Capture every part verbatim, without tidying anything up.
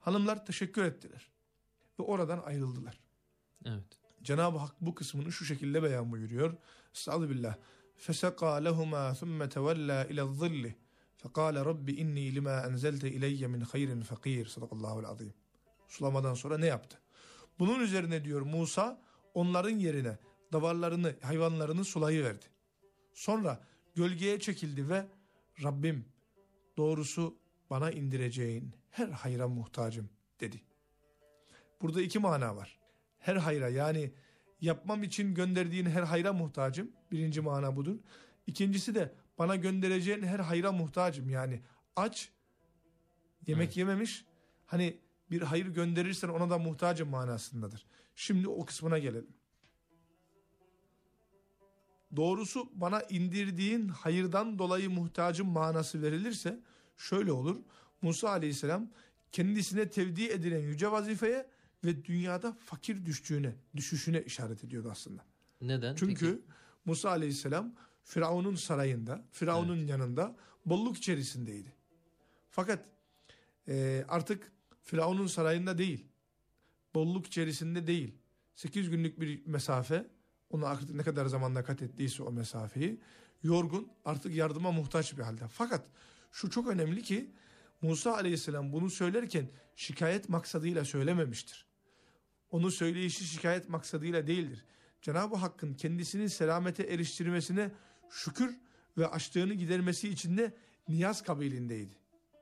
Hanımlar teşekkür ettiler ve oradan ayrıldılar. Evet. Cenab-ı Hak bu kısmını şu şekilde beyan buyuruyor. Estağfirullah. فَسَقَى لَهُمَا ثُمَّ تَوَلَّى إِلَى الظِّلِّ فَقَالَ رَبِّ إِنِّي لِمَا أَنْزَلْتَ إِلَيَّ مِنْ خَيْرٍ فَقِيرٍ Sadakallahu azim. Sulamadan sonra ne yaptı? Bunun üzerine diyor Musa onların yerine davarlarını, hayvanlarını sulayıverdi. Sonra gölgeye çekildi ve Rabbim doğrusu bana indireceğin her hayra muhtacım dedi. Burada iki mana var. Her hayra, yani yapmam için gönderdiğin her hayra muhtacım. Birinci mana budur. İkincisi de bana göndereceğin her hayra muhtacım. Yani aç, yemek evet. yememiş. Hani bir hayır gönderirsen ona da muhtacım manasındadır. Şimdi o kısmına gelelim. Doğrusu bana indirdiğin hayırdan dolayı muhtacım manası verilirse şöyle olur. Musa aleyhisselam kendisine tevdi edilen yüce vazifeye ve dünyada fakir düştüğüne, düşüşüne işaret ediyordu aslında. Neden? Çünkü Peki. Musa aleyhisselam Firavun'un sarayında, Firavun'un evet. yanında bolluk içerisindeydi. Fakat e, artık Firavun'un sarayında değil, bolluk içerisinde değil, sekiz günlük bir mesafe, onu artık ne kadar zamanda kat ettiyse o mesafeyi, yorgun, artık yardıma muhtaç bir halde. Fakat şu çok önemli ki Musa aleyhisselam bunu söylerken şikayet maksadıyla söylememiştir. Onu söyleyişi şikayet maksadıyla değildir. Cenab-ı Hakk'ın kendisini selamete eriştirmesine şükür ve açlığını gidermesi için de niyaz kabilindeydi.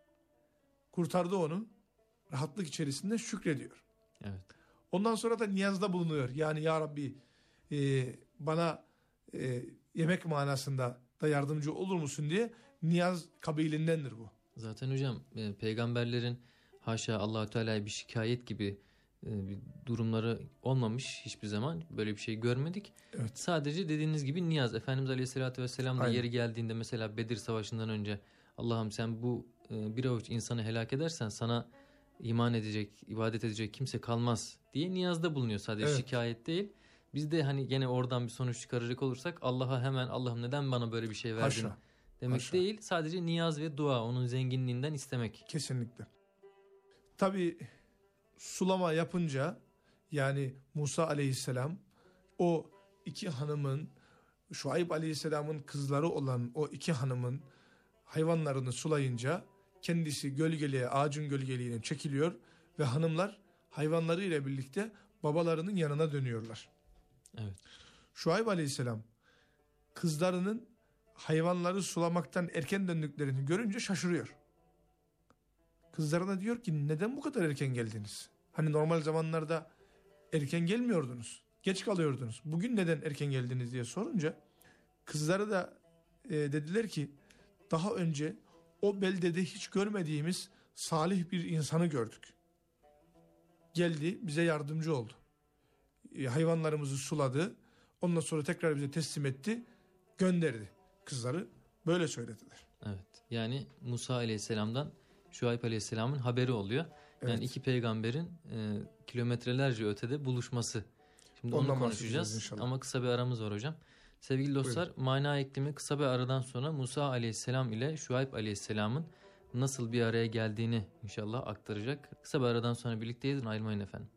Kurtardı onu, rahatlık içerisinde şükrediyor. Evet. Ondan sonra da niyazda bulunuyor. Yani ya Rabbi e, bana e, yemek manasında da yardımcı olur musun diye niyaz kabilindendir bu. Zaten hocam e, peygamberlerin haşa Allah-u Teala'ya bir şikayet gibi e, bir durumları olmamış hiçbir zaman. Böyle bir şey görmedik. Evet. Sadece dediğiniz gibi niyaz. Efendimiz Aleyhisselatü Vesselam da Aynen. yeri geldiğinde mesela Bedir Savaşı'ndan önce Allah'ım sen bu e, bir avuç insanı helak edersen sana iman edecek, ibadet edecek kimse kalmaz diye niyazda bulunuyor. Sadece evet. şikayet değil. Biz de hani gene oradan bir sonuç çıkaracak olursak Allah'a hemen Allah'ım neden bana böyle bir şey verdin Haşa. demek Haşa. değil. Sadece niyaz ve dua, onun zenginliğinden istemek. Kesinlikle. Tabii sulama yapınca yani Musa aleyhisselam o iki hanımın, Şuayb aleyhisselamın kızları olan o iki hanımın hayvanlarını sulayınca kendisi gölgeliğe, ağacın gölgeliğine çekiliyor ve hanımlar hayvanlarıyla birlikte babalarının yanına dönüyorlar. Evet. Şuayb aleyhisselam kızlarının hayvanları sulamaktan erken döndüklerini görünce şaşırıyor. Kızlarına diyor ki neden bu kadar erken geldiniz? Hani normal zamanlarda erken gelmiyordunuz, geç kalıyordunuz. Bugün neden erken geldiniz diye sorunca kızları da e, dediler ki daha önce o beldede hiç görmediğimiz salih bir insanı gördük. Geldi, bize yardımcı oldu. E, hayvanlarımızı suladı. Ondan sonra tekrar bize teslim etti, gönderdi. Kızları böyle söylediler. Evet. Yani Musa Aleyhisselam'dan Şuayb Aleyhisselam'ın haberi oluyor. Yani evet. iki peygamberin e, kilometrelerce ötede buluşması. Şimdi Ondan onu konuşacağız ama kısa bir aramız var hocam. Sevgili dostlar, buyurun. Mana eklimi kısa bir aradan sonra Musa Aleyhisselam ile Şuayb Aleyhisselam'ın nasıl bir araya geldiğini inşallah aktaracak. Kısa bir aradan sonra birlikteyiz, ayrılmayın efendim.